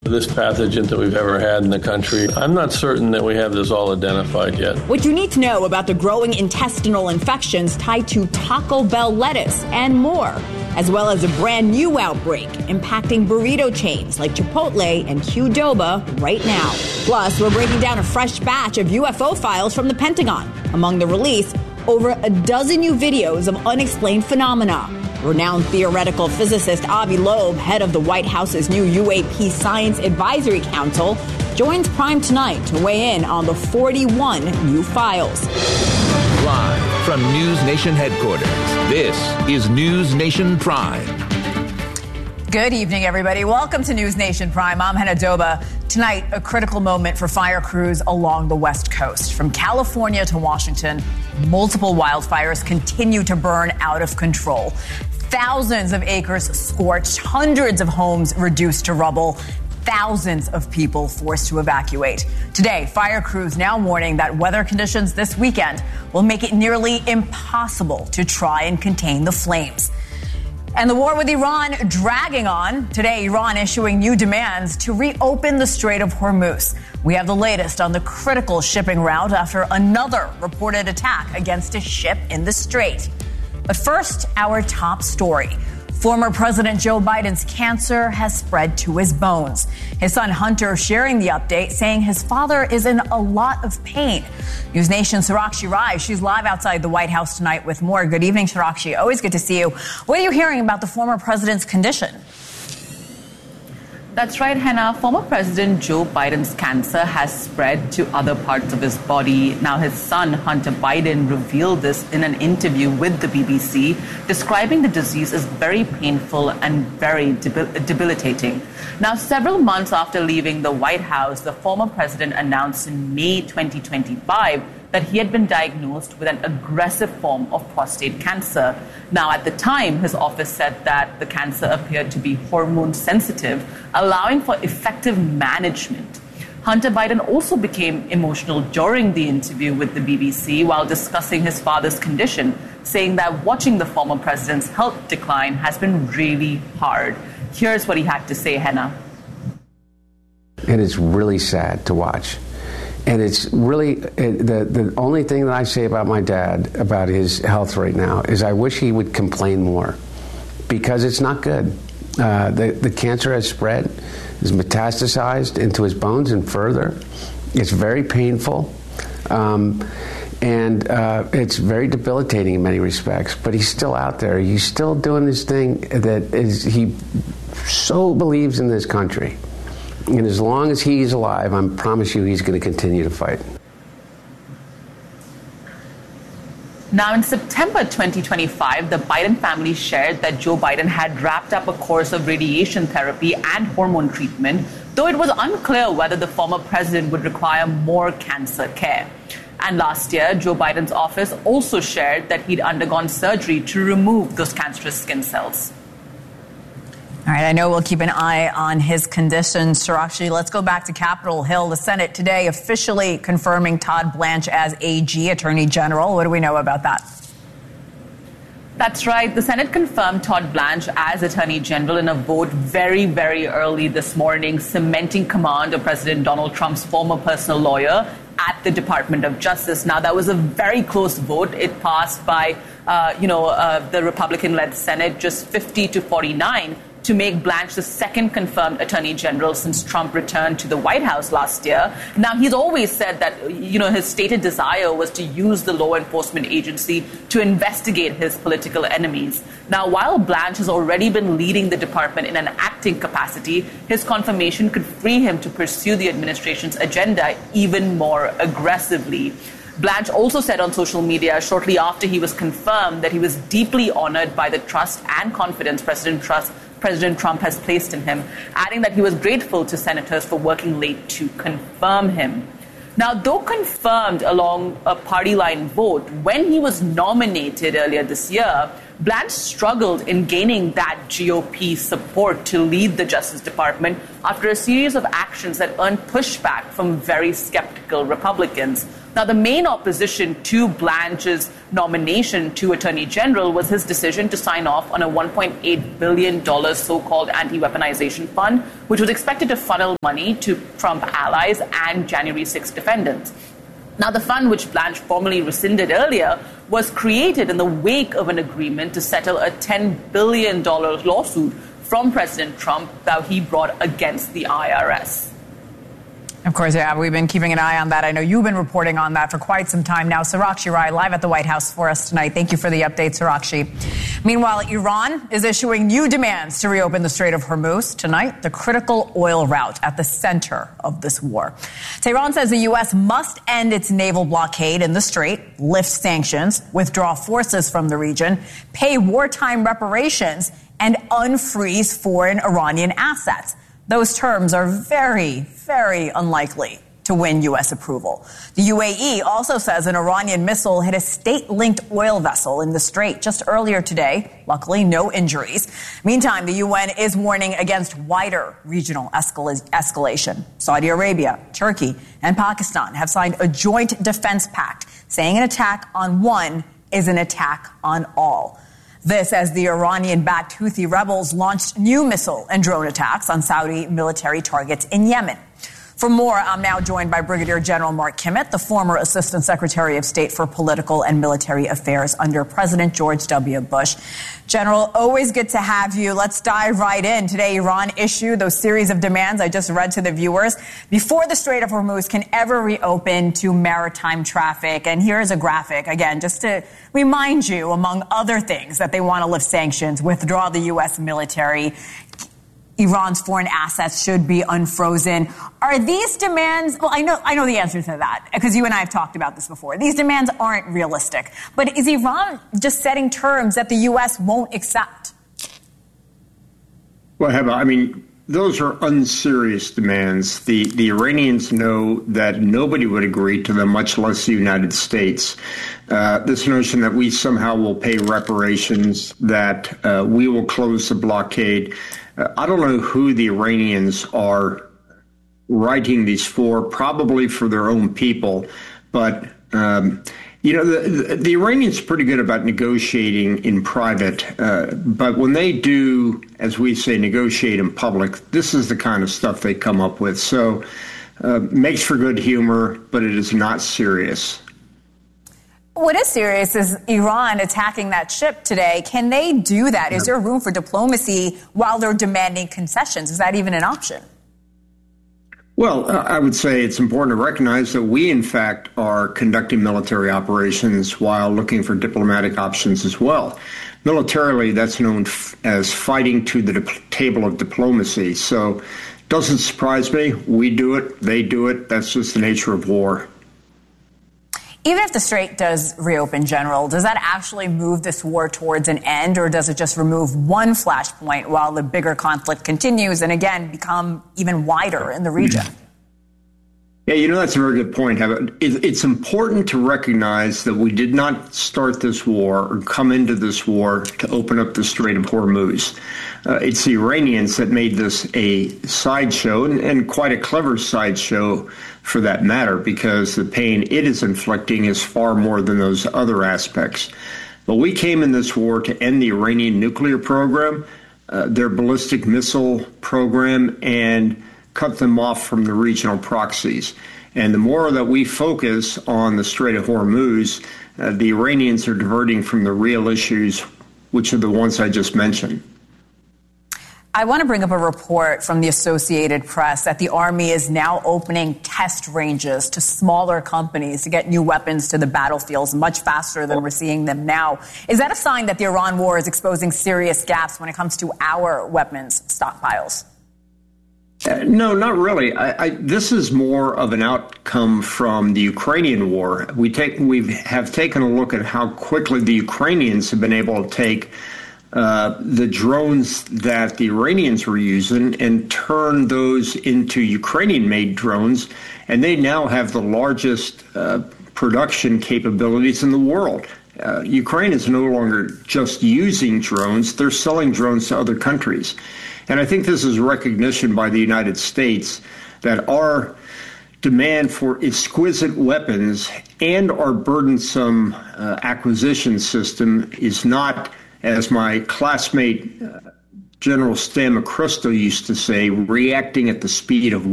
this pathogen that we've ever had in the country. I'm not certain that we have this all identified yet. What you need to know about the growing intestinal infections tied to Taco Bell lettuce and more, as well as a brand new outbreak impacting burrito chains like Chipotle and Qdoba right now. Plus, we're breaking down a fresh batch of UFO files from the Pentagon. Among the release, over a dozen new videos of unexplained phenomena. Renowned theoretical physicist Avi Loeb, head of the White House's new UAP Science Advisory Council, joins Prime tonight to weigh in on the 41 new files. Live from News Nation headquarters, this is News Nation Prime. Good evening, everybody. Welcome to News Nation Prime. I'm Hannah Doba. Tonight, a critical moment for fire crews along the West Coast. From California to Washington, multiple wildfires continue to burn out of control. Thousands of acres scorched, hundreds of homes reduced to rubble, thousands of people forced to evacuate. Today, fire crews now warning that weather conditions this weekend will make it nearly impossible to try and contain the flames. And the war with Iran dragging on. Today, Iran issuing new demands to reopen the Strait of Hormuz. We have the latest on the critical shipping route after another reported attack against a ship in the strait. But first, our top story. Former President Joe Biden's cancer has spread to his bones. His son Hunter sharing the update, saying his father is in a lot of pain. News Nation's Sarakshi Rai, she's live outside the White House tonight with more. Good evening, Sarakshi. Always good to see you. What are you hearing about the former president's condition? That's right, Hannah. Former President Joe Biden's cancer has spread to other parts of his body. Now, his son, Hunter Biden, revealed this in an interview with the BBC, describing the disease as very painful and very debilitating. Now, several months after leaving the White House, the former president announced in May 2025 that he had been diagnosed with an aggressive form of prostate cancer. Now, at the time, his office said that the cancer appeared to be hormone sensitive, allowing for effective management. Hunter Biden also became emotional during the interview with the BBC while discussing his father's condition, saying that watching the former president's health decline has been really hard. Here's what he had to say, Hannah. It is really sad to watch. And it's really, the only thing that I say about my dad, about his health right now, is I wish he would complain more, because it's not good. The cancer has spread, is metastasized into his bones and further. It's very painful, and it's very debilitating in many respects. But he's still out there. He's still doing this thing that is, he so believes in this country. And as long as he's alive, I promise you he's going to continue to fight. Now, in September 2025, the Biden family shared that Joe Biden had wrapped up a course of radiation therapy and hormone treatment, though it was unclear whether the former president would require more cancer care. And last year, Joe Biden's office also shared that he'd undergone surgery to remove those cancerous skin cells. All right, I know we'll keep an eye on his condition. Sarakshi, let's go back to Capitol Hill. The Senate today officially confirming Todd Blanche as AG, Attorney General. What do we know about that? That's right. The Senate confirmed Todd Blanche as Attorney General in a vote very, very early this morning, cementing command of President Donald Trump's former personal lawyer at the Department of Justice. Now, that was a very close vote. It passed by, the Republican-led Senate just 50 to 49. To make Blanche the second confirmed Attorney General since Trump returned to the White House last year. Now, he's always said that, his stated desire was to use the law enforcement agency to investigate his political enemies. Now, while Blanche has already been leading the department in an acting capacity, his confirmation could free him to pursue the administration's agenda even more aggressively. Blanche also said on social media shortly after he was confirmed that he was deeply honored by the trust and confidence President Trump has placed in him, adding that he was grateful to senators for working late to confirm him. Now, though confirmed along a party line vote, when he was nominated earlier this year, Blanche struggled in gaining that GOP support to lead the Justice Department after a series of actions that earned pushback from very skeptical Republicans. Now, the main opposition to Blanche's nomination to Attorney General was his decision to sign off on a $1.8 billion so-called anti-weaponization fund, which was expected to funnel money to Trump allies and January 6 defendants. Now, the fund, which Blanche formally rescinded earlier, was created in the wake of an agreement to settle a $10 billion lawsuit from President Trump that he brought against the IRS. Of course, yeah, we've been keeping an eye on that. I know you've been reporting on that for quite some time now. Sarakshi Rai, live at the White House for us tonight. Thank you for the update, Sarakshi. Meanwhile, Iran is issuing new demands to reopen the Strait of Hormuz tonight, the critical oil route at the center of this war. Tehran says the U.S. must end its naval blockade in the strait, lift sanctions, withdraw forces from the region, pay wartime reparations, and unfreeze foreign Iranian assets. Those terms are very, very unlikely to win U.S. approval. The UAE also says an Iranian missile hit a state-linked oil vessel in the Strait just earlier today. Luckily, no injuries. Meantime, the UN is warning against wider regional escalation. Saudi Arabia, Turkey, and Pakistan have signed a joint defense pact, saying an attack on one is an attack on all. This as the Iranian-backed Houthi rebels launched new missile and drone attacks on Saudi military targets in Yemen. For more, I'm now joined by Brigadier General Mark Kimmitt, the former Assistant Secretary of State for Political and Military Affairs under President George W. Bush. General, always good to have you. Let's dive right in. Today, Iran issued those series of demands I just read to the viewers before the Strait of Hormuz can ever reopen to maritime traffic. And here's a graphic, again, just to remind you, among other things, that they want to lift sanctions, withdraw the U.S. military. Iran's foreign assets should be unfrozen. Are these demands, well, I know the answer to that, because you and I have talked about this before. These demands aren't realistic. But is Iran just setting terms that the U.S. won't accept? Well, Heba, I mean, those are unserious demands. The Iranians know that nobody would agree to them, much less the United States. This notion that we somehow will pay reparations, that we will close the blockade. I don't know who the Iranians are writing these for, probably for their own people. But, the Iranians are pretty good about negotiating in private. But when they do, as we say, negotiate in public, this is the kind of stuff they come up with. So makes for good humor, but it is not serious. What is serious is Iran attacking that ship today. Can they do that? Is there room for diplomacy while they're demanding concessions? Is that even an option? Well, I would say it's important to recognize that we, in fact, are conducting military operations while looking for diplomatic options as well. Militarily, that's known as fighting to the table of diplomacy. So it doesn't surprise me. We do it. They do it. That's just the nature of war. Even if the Strait does reopen, General, does that actually move this war towards an end, or does it just remove one flashpoint while the bigger conflict continues and, again, become even wider in the region? Yeah, that's a very good point. It's important to recognize that we did not start this war or come into this war to open up the Strait of Hormuz. It's the Iranians that made this a sideshow, and quite a clever sideshow for that matter, because the pain it is inflicting is far more than those other aspects. But we came in this war to end the Iranian nuclear program, their ballistic missile program, and cut them off from the regional proxies. And the more that we focus on the Strait of Hormuz, the Iranians are diverting from the real issues, which are the ones I just mentioned. I want to bring up a report from the Associated Press that the Army is now opening test ranges to smaller companies to get new weapons to the battlefields much faster than we're seeing them now. Is that a sign that the Iran war is exposing serious gaps when it comes to our weapons stockpiles? No, not really. This is more of an outcome from the Ukrainian war. We have taken a look at how quickly the Ukrainians have been able to take the drones that the Iranians were using and turn those into Ukrainian-made drones, and they now have the largest production capabilities in the world. Ukraine is no longer just using drones, they're selling drones to other countries. And I think this is recognition by the United States that our demand for exquisite weapons and our burdensome acquisition system is not, as my classmate General Stan McChrystal used to say, reacting at the speed of